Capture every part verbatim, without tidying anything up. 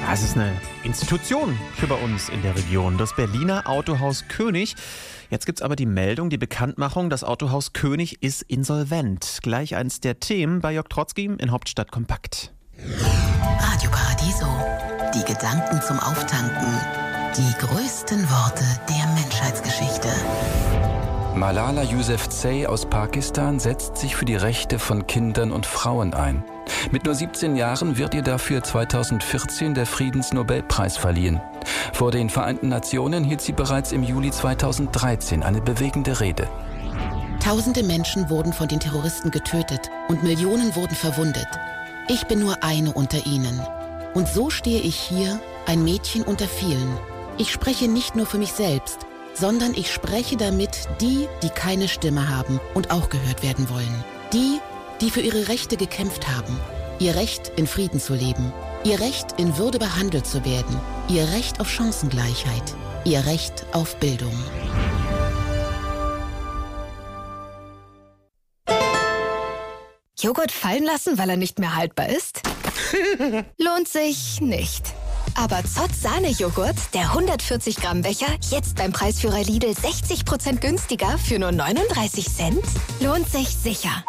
Ja, es ist eine Institution für bei uns in der Region, das Berliner Autohaus König. Jetzt gibt's aber die Meldung, die Bekanntmachung, das Autohaus König ist insolvent. Gleich eins der Themen bei Jörg Trotzki in Hauptstadt Kompakt. Radio Paradiso, die Gedanken zum Auftanken, die größten Worte der Menschheitsgeschichte. Malala Yousafzai aus Pakistan setzt sich für die Rechte von Kindern und Frauen ein. Mit nur siebzehn Jahren wird ihr dafür zweitausendvierzehn der Friedensnobelpreis verliehen. Vor den Vereinten Nationen hielt sie bereits im Juli zweitausenddreizehn eine bewegende Rede. Tausende Menschen wurden von den Terroristen getötet und Millionen wurden verwundet. Ich bin nur eine unter ihnen. Und so stehe ich hier, ein Mädchen unter vielen. Ich spreche nicht nur für mich selbst, sondern ich spreche damit die, die keine Stimme haben und auch gehört werden wollen. Die, die für ihre Rechte gekämpft haben. Ihr Recht, in Frieden zu leben. Ihr Recht, in Würde behandelt zu werden. Ihr Recht auf Chancengleichheit. Ihr Recht auf Bildung. Joghurt fallen lassen, weil er nicht mehr haltbar ist? Lohnt sich nicht. Aber Zott Sahne-Joghurt, der hundertvierzig Gramm Becher, jetzt beim Preisführer Lidl sechzig Prozent günstiger für nur neununddreißig Cent? Lohnt sich sicher.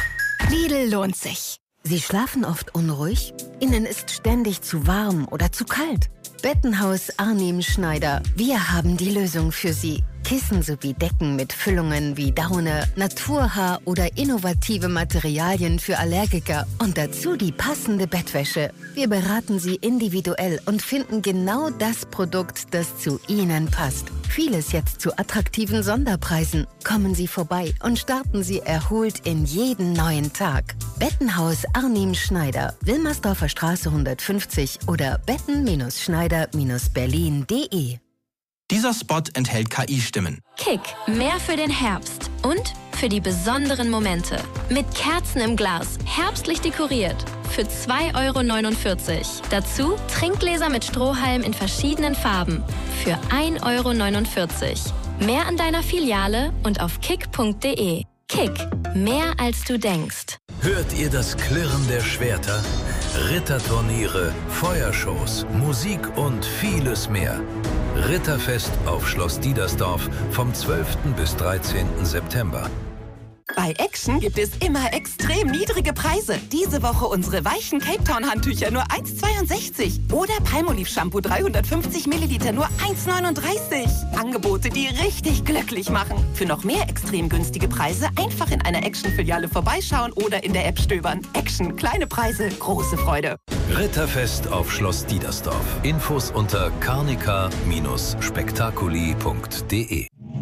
Lidl lohnt sich. Sie schlafen oft unruhig? Ihnen ist ständig zu warm oder zu kalt? Bettenhaus Arnim Schneider. Wir haben die Lösung für Sie. Kissen sowie Decken mit Füllungen wie Daune, Naturhaar oder innovative Materialien für Allergiker und dazu die passende Bettwäsche. Wir beraten Sie individuell und finden genau das Produkt, das zu Ihnen passt. Vieles jetzt zu attraktiven Sonderpreisen. Kommen Sie vorbei und starten Sie erholt in jeden neuen Tag. Bettenhaus Arnim Schneider, Wilmersdorfer Straße hundertfünfzig oder betten-schneider berlin punkt de. Dieser Spot enthält K I-Stimmen. Kick, mehr für den Herbst und für die besonderen Momente. Mit Kerzen im Glas, herbstlich dekoriert. Für zwei Euro neunundvierzig. Dazu Trinkgläser mit Strohhalm in verschiedenen Farben. Für ein Euro neunundvierzig. Mehr an deiner Filiale und auf kick punkt de. Kick, mehr als du denkst. Hört ihr das Klirren der Schwerter? Ritterturniere, Feuershows, Musik und vieles mehr. Ritterfest auf Schloss Diedersdorf vom zwölften bis dreizehnten September. Bei Action gibt es immer extrem niedrige Preise. Diese Woche unsere weichen Cape Town Handtücher nur eins Komma zweiundsechzig. Oder Palmolive Shampoo dreihundertfünfzig Milliliter nur eins Komma neununddreißig. Angebote, die richtig glücklich machen. Für noch mehr extrem günstige Preise einfach in einer Action-Filiale vorbeischauen oder in der App stöbern. Action, kleine Preise, große Freude. Ritterfest auf Schloss Diedersdorf. Infos unter carnica Bindestrich spektakuli punkt de.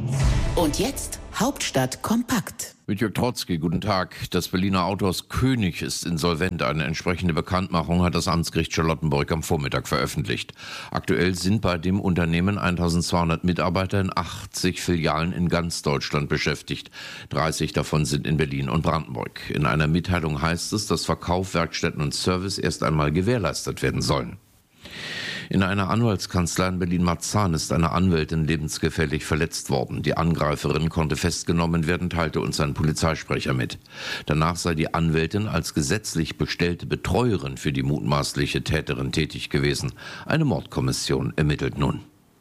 Und jetzt Hauptstadt kompakt. Mit Jörg Trotzki, guten Tag. Das Berliner Autohaus König ist insolvent. Eine entsprechende Bekanntmachung hat das Amtsgericht Charlottenburg am Vormittag veröffentlicht. Aktuell sind bei dem Unternehmen eintausendzweihundert Mitarbeiter in achtzig Filialen in ganz Deutschland beschäftigt. dreißig davon sind in Berlin und Brandenburg. In einer Mitteilung heißt es, dass Verkauf, Werkstätten und Service erst einmal gewährleistet werden sollen. In einer Anwaltskanzlei in Berlin-Marzahn ist eine Anwältin lebensgefährlich verletzt worden. Die Angreiferin konnte festgenommen werden, teilte uns ein Polizeisprecher mit. Danach sei die Anwältin als gesetzlich bestellte Betreuerin für die mutmaßliche Täterin tätig gewesen. Eine Mordkommission ermittelt nun.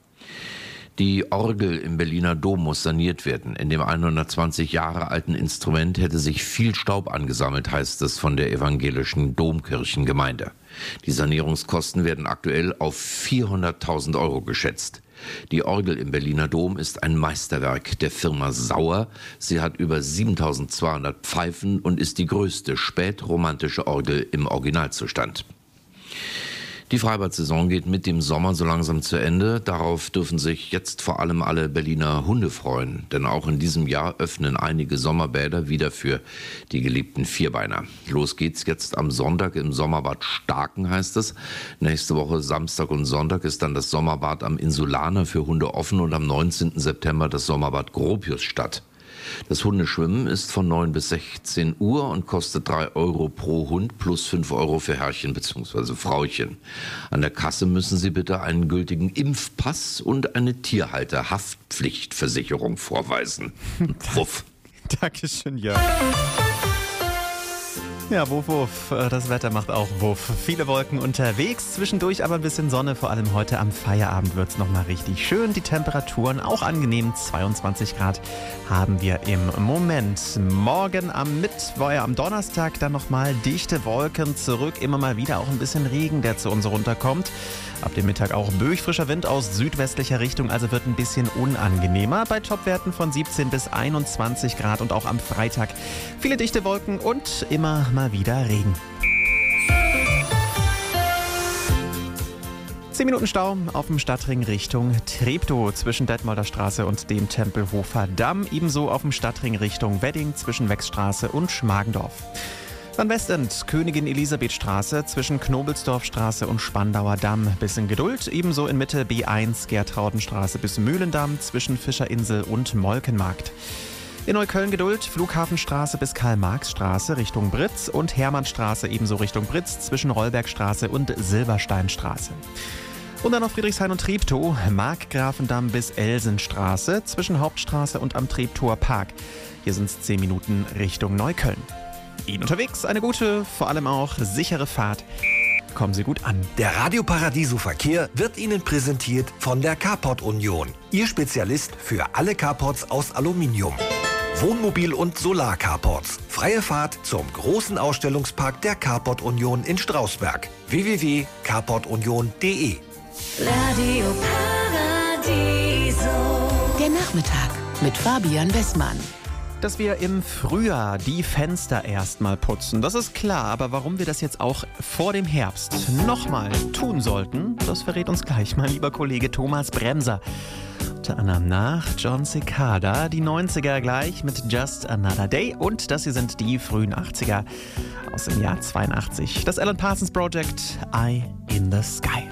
Die Orgel im Berliner Dom muss saniert werden. In dem hundertzwanzig Jahre alten Instrument hätte sich viel Staub angesammelt, heißt es von der evangelischen Domkirchengemeinde. Die Sanierungskosten werden aktuell auf vierhunderttausend Euro geschätzt. Die Orgel im Berliner Dom ist ein Meisterwerk der Firma Sauer. Sie hat über siebentausendzweihundert Pfeifen und ist die größte spätromantische Orgel im Originalzustand. Die Freibad-Saison geht mit dem Sommer so langsam zu Ende. Darauf dürfen sich jetzt vor allem alle Berliner Hunde freuen. Denn auch in diesem Jahr öffnen einige Sommerbäder wieder für die geliebten Vierbeiner. Los geht's jetzt am Sonntag im Sommerbad Starken, heißt es. Nächste Woche Samstag und Sonntag ist dann das Sommerbad am Insulaner für Hunde offen und am neunzehnten September das Sommerbad Gropiusstadt. Das Hundeschwimmen ist von neun bis sechzehn Uhr und kostet drei Euro pro Hund plus fünf Euro für Herrchen bzw. Frauchen. An der Kasse müssen Sie bitte einen gültigen Impfpass und eine Tierhalterhaftpflichtversicherung vorweisen. Wuff. Dankeschön, Jörg. Ja, wuff, wuff. Das Wetter macht auch wuff. Viele Wolken unterwegs, zwischendurch aber ein bisschen Sonne. Vor allem heute am Feierabend wird es nochmal richtig schön. Die Temperaturen auch angenehm. zweiundzwanzig Grad haben wir im Moment. Morgen am Mittwoch, ja, am Donnerstag dann nochmal dichte Wolken zurück. Immer mal wieder auch ein bisschen Regen, der zu uns runterkommt. Ab dem Mittag auch böig frischer Wind aus südwestlicher Richtung, also wird ein bisschen unangenehmer. Bei Topwerten von siebzehn bis einundzwanzig Grad und auch am Freitag viele dichte Wolken und immer mal wieder Regen. Zehn Minuten Stau auf dem Stadtring Richtung Treptow zwischen Detmolder Straße und dem Tempelhofer Damm. Ebenso auf dem Stadtring Richtung Wedding zwischen Wechsstraße und Schmargendorf. Dann Westend, Königin Elisabeth Straße zwischen Knobelsdorfstraße und Spandauer Damm. Bisschen Geduld. Ebenso in Mitte B eins, Gertraudenstraße bis Mühlendamm zwischen Fischerinsel und Molkenmarkt. In Neukölln Geduld, Flughafenstraße bis Karl-Marx-Straße Richtung Britz und Hermannstraße ebenso Richtung Britz zwischen Rollbergstraße und Silbersteinstraße. Und dann noch Friedrichshain und Treptow, Markgrafendamm bis Elsenstraße zwischen Hauptstraße und am Treptower Park. Hier sind es zehn Minuten Richtung Neukölln. Ihnen unterwegs eine gute, vor allem auch sichere Fahrt. Kommen Sie gut an. Der Radio Paradiso Verkehr wird Ihnen präsentiert von der Carport Union. Ihr Spezialist für alle Carports aus Aluminium. Wohnmobil- und Solar-Carports. Freie Fahrt zum großen Ausstellungspark der Carport Union in Strausberg. w w w punkt carport union punkt d e. Radio Paradiso. Der Nachmittag mit Fabian Wessmann. Dass wir im Frühjahr die Fenster erstmal putzen, das ist klar. Aber warum wir das jetzt auch vor dem Herbst nochmal tun sollten, das verrät uns gleich mein lieber Kollege Thomas Bremser. Unter anderem nach John Cicada, die neunziger gleich mit Just Another Day. Und das hier sind die frühen achtziger aus dem Jahr zweiundachtzig. Das Alan Parsons Project, Eye in the Sky.